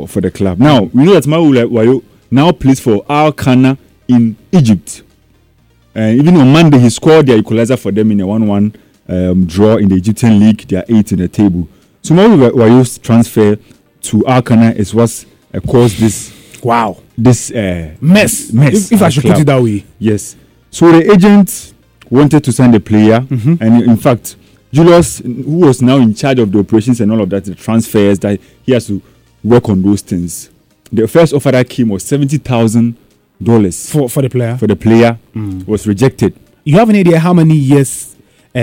for the club. Now, we know that Maolo Wayo now plays for Al Khana in Egypt. Even on Monday, he scored the equalizer for them in a 1-1 draw in the Egyptian league. They are 8th in the table. So Maolo Wayo's transfer to Al Khana is what's caused this mess. If I should put it that way. Yes. So the agent wanted to sign the player, and in fact, Julius, who was now in charge of the operations and all of that, the transfers, that he has to work on those things. The first offer that came was $70,000 for the player. For the player, was rejected. You have an idea how many years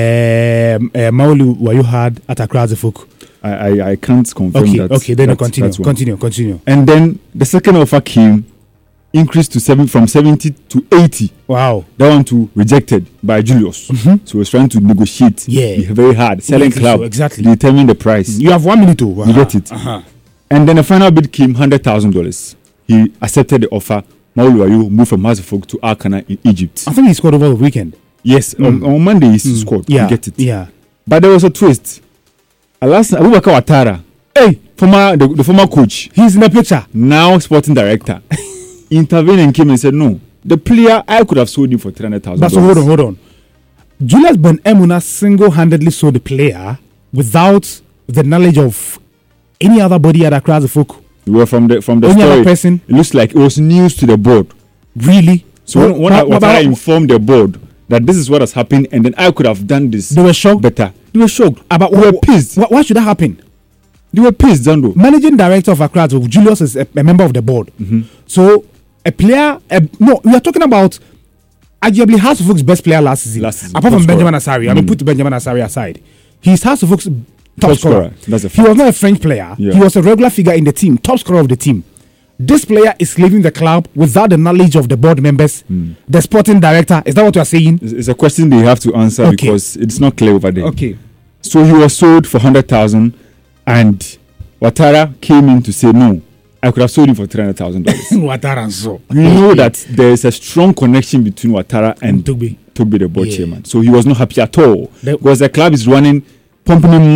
Maolo Wayo had at Accra Folk? I can't confirm that. Okay, then continue. And then the second offer came, increased to from 70 to 80. Wow. That one too rejected by Julius. So he was trying to negotiate. Very hard. Selling club. Exactly. Determine the price. You have 1 minute to. You get it. And then the final bid came $100,000. He accepted the offer. Maolo Wayo moved from Hazefolk to Al Khana in Egypt. I think he scored over the weekend. Yes, on Monday he scored. Yeah. You get it. Yeah. But there was a twist. Abubakar Ouattara, the former coach, he's in the picture. Now sporting director, intervened and came and said, no, the player, I could have sold him for $300,000. But so hold on. Julius Ben Emuna single-handedly sold the player without the knowledge of any other body at Accra Folk. Well, from the story, other person? It looks like it was news to the board. Really? So when Ouattara informed the board that this is what has happened, and then I could have done this. They were shocked. Better. They were shocked. They were pissed. Why should that happen? They were pissed, Zando. Managing director of Accra, Julius is a member of the board. So a player, we are talking about arguably Hazefolk's best player last season. Apart from Benjamin Asari. I mean, put Benjamin Asari aside. He's Hazefolk's top scorer. That's a fact. He was not a French player. Yeah. He was a regular figure in the team, top scorer of the team. This player is leaving the club without the knowledge of the board members, the sporting director. Is that what you are saying? It's a question they have to answer because it's not clear over there. Okay. So he was sold for $100,000, and Ouattara came in to say, no, I could have sold him for $300,000. Ouattara, so you know that there is a strong connection between Ouattara and Togbe, the board chairman. So he was not happy at all because the club is running, pumping him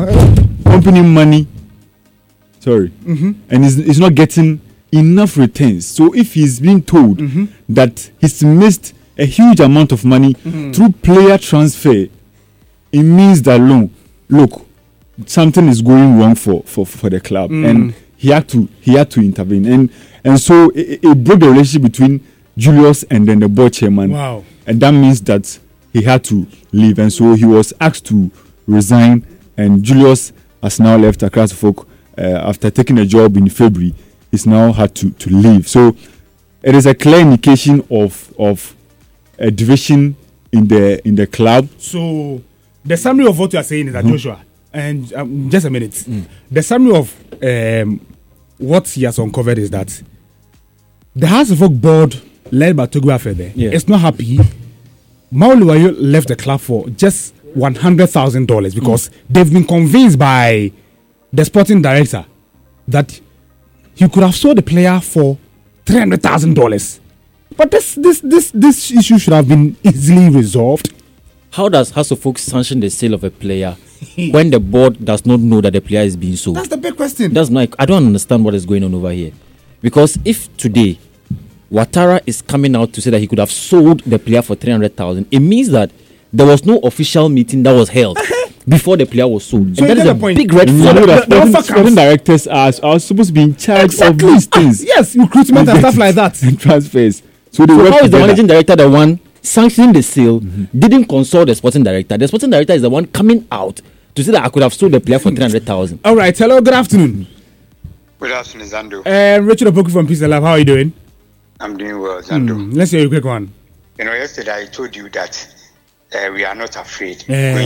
money. Sorry, and he's not getting enough returns. So if he's being told that he's missed a huge amount of money through player transfer, it means that look, something is going wrong for the club, and he had to intervene, and so it broke the relationship between Julius and then the board chairman. Wow. And that means that he had to leave, and so he was asked to resign, and Julius has now left Accra Folk after taking a job in February. He's now had to leave. So it is a clear indication of a division in the club. So the summary of what you are saying is that Joshua, and just a minute, the summary of what he has uncovered is that the Hazefolk board led by Togbe Afebe is not happy. Maolo Wayo left the club for just $100,000 because they've been convinced by the sporting director that he could have sold the player for $300,000. But this issue should have been easily resolved. How does Hazefolk sanction the sale of a player when the board does not know that the player is being sold? That's the big question. I don't understand what is going on over here. Because if today Ouattara is coming out to say that he could have sold the player for $300,000, it means that there was no official meeting that was held before the player was sold. So and that is a big red flag. Sporting directors are supposed to be in charge of these things. Yes, recruitment and stuff like that. And transfers. So how is the managing director the one sanctioning the sale, didn't consult the sporting director? The sporting director is the one coming out to say that I could have sold the player for $300,000. All right, hello, good afternoon. Good afternoon, Zando. Richard Opoku from Peace and Love, how are you doing? I'm doing well, Zando. Let's hear a quick one. Yesterday I told you that we are not afraid.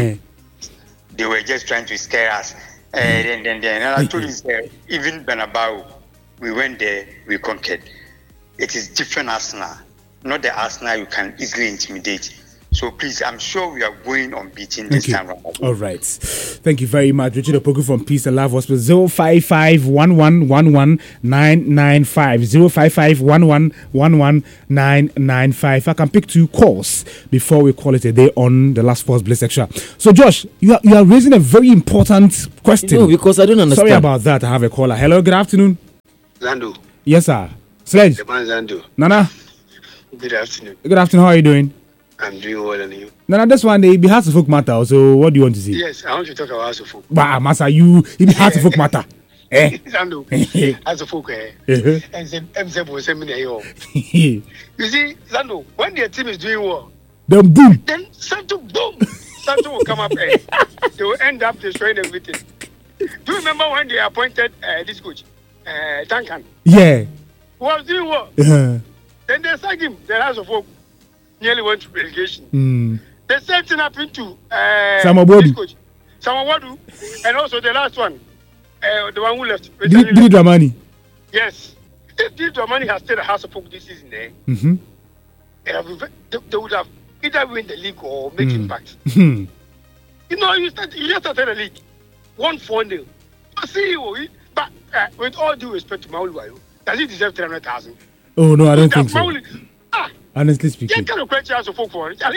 They were just trying to scare us. And I told you, even Benabao, we went there, we conquered. It is different Arsenal, not the Arsenal you can easily intimidate. So please, I'm sure we are going unbeaten this time around. All right. Thank you very much. Richard Opoku from Peace and Love Hospital. 055-1111-995. 055-1111-995. I can pick 2 calls before we call it a day on the last Sports Blitz Extra. So Josh, you are raising a very important question. No, because I don't understand. Sorry about that. I have a caller. Hello, good afternoon. Zando. Yes, sir. Sledge. The man Zando. Nana. Good afternoon. Good afternoon. How are you doing? I'm doing well, and you? Nana, this one they be House of Folk matter. So what do you want to say? Yes, I want to talk about House of Folk. Bah, Massa, it be House of Folk matter. Zando. House of Folk. And MZ was sending me here. You see, Zando, when their team is doing well, then boom. Then Santo boom. Santo will come up. They will end up destroying everything. Do you remember when they appointed this coach, Duncan? Yeah. Who was doing well? Then they sacked him. The House of Folk nearly went to relegation. The same thing happened to this coach, Samawadu, and also the last one, the one who left. Didi Dramani. Yes. If Didi Dramani has stayed at House of Folk this season, they would have either win the league or make impact. You know, you just started the league. 1-4-0. CEO, but with all due respect to Maulu, does he deserve 300,000? Oh no, I don't think so. Honestly speaking. What kind of question has to folk for it?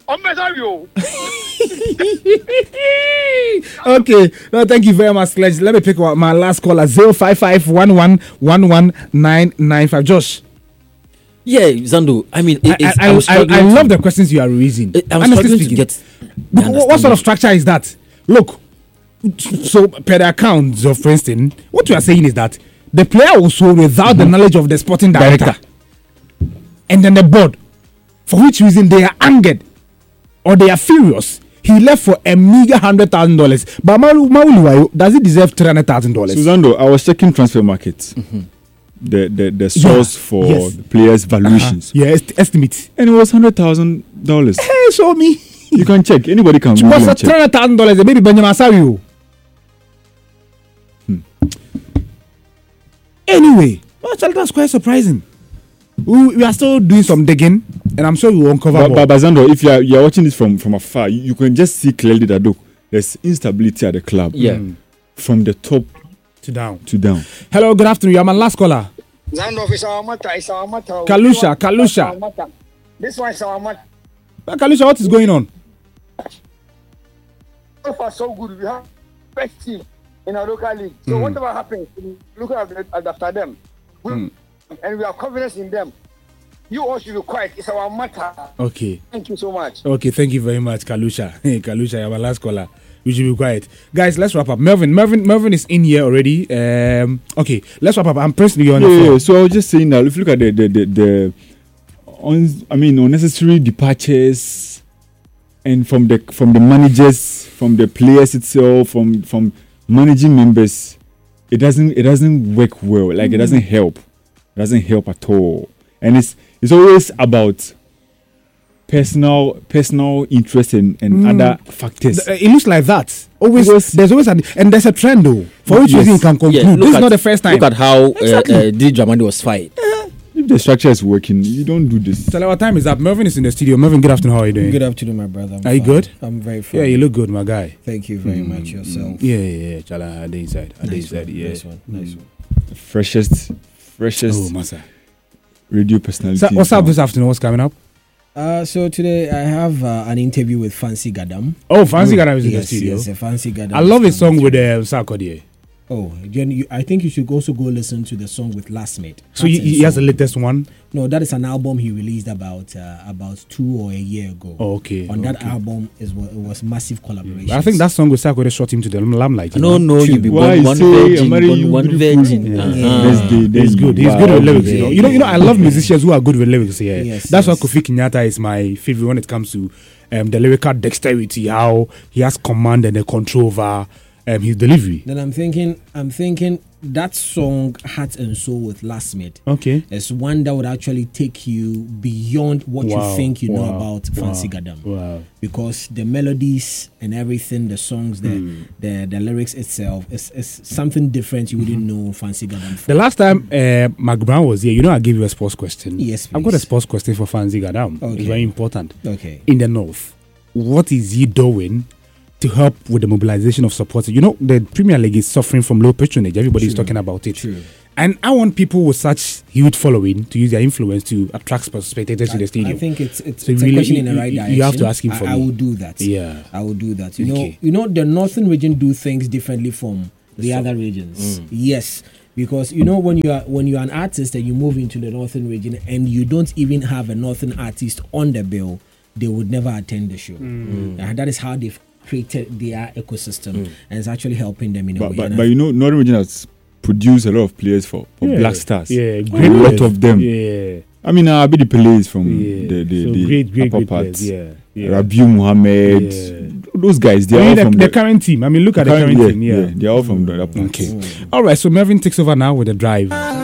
Okay, no, thank you very much. Let me pick my last caller 055111195. Josh. Yeah, Zando. I mean, I love the questions you are raising. I'm struggling to get. What sort of structure is that? Look, so per the accounts of Princeton, what you are saying is that the player was sold without the knowledge of the sporting director, and then the board, for which reason they are angered or they are furious. He left for a meager $100,000. But Mauluwayo, does he deserve $300,000? Suzando, I was checking transfer markets. The source for the players' valuations. Estimates. And it was $100,000. Hey, show me. You can check. Anybody can. What's $300,000? Maybe Benjamin Asario. Anyway, that's quite surprising. We are still doing some digging, and I'm sure we will uncover more. But Zando, if you are watching this from afar, you can just see clearly that there's instability at the club. Yeah. From the top to down. Hello, good afternoon. You're my last caller. Zando, it's our matter. Kalusha. This one is our matter. Kalusha, what is going on? So far, so good. We have best team in our local league. So whatever happens, look after them. And we have confidence in them. You all should be quiet. It's our matter. Okay. Thank you so much. Okay, thank you very much, Kalusha. Hey, Kalusha, you're my last caller. We should be quiet. Guys, let's wrap up. Melvin is in here already. Okay, let's wrap up. I'm pressing you on the phone. Yeah, so I was just saying that if you look at the unnecessary departures, and from the managers, from the players itself, from managing members, it doesn't work well. Like it doesn't help. It doesn't help at all. And it's always about personal interest and other factors. It looks like that. There's always there's a trend though. For which reason you can conclude. Yeah, this is not the first time. Look at how Didi Dramani was fired. If the structure is working, you don't do this. So our time is up. Melvin is in the studio. Melvin, good afternoon. How are you doing? Good afternoon, my brother. Are you good? I'm very fine. Yeah, you look good, my guy. Thank you very much. Yourself. Yeah. Chala, inside. Yeah. Nice one. Freshest Masa. Radio personality. So, what's up this afternoon? What's coming up? So today I have an interview with Fancy Gadam. Oh, Fancy Gadam is in the studio. Yes, Fancy Gadam. I love his song with Sarkodie. Oh, Jen, I think you should also go listen to the song with Lastmate. So he has the latest one? No, that is an album he released about 2 or a year ago. Oh, okay. On that album, it was massive collaboration. I think that song with Sarkodie shot him to the limelight. No, you be born one virgin. He's good. He's good with lyrics. You know, I love musicians who are good with lyrics. Yeah, yes, that's why Kofi Kenyatta is my favorite when it comes to the lyrical dexterity. How he has command and control over his delivery. Then I'm thinking that song Heart and Soul with Lastmate. Okay. Is one that would actually take you beyond what you think you know about Fancy Gadam. Wow. Because the melodies and everything, the songs, the lyrics itself is something different you wouldn't know Fancy Gadam for. The last time Mark Brown was here, I gave you a sports question. Yes, please. I've got a sports question for Fancy Gadam. Okay. It's very important. Okay. In the North, what is he doing to help with the mobilization of supporters? The Premier League is suffering from low patronage. Everybody's talking about it. True. And I want people with such huge following to use their influence to attract spectators to the stadium. I think it's so a question in the right direction. You have to ask him for me. I will do that. Yeah. I will do that. Okay. You know, the northern region do things differently from the other regions. Yes. Because you know when you are an artist and you move into the northern region and you don't even have a northern artist on the bill, they would never attend the show. That is how they've created their ecosystem, and it's actually helping them in a way. But you know, Northern Region has produced a lot of players for Black Stars. Yeah, a lot of them. Yeah. I mean, I'll be the players from the great upper players. parts. Yeah. Rabiu Muhammad, those guys, they are all from the current team. I mean, look at the current team. Yeah, they're all from the upper parts. Okay. All right, so Melvin takes over now with the drive.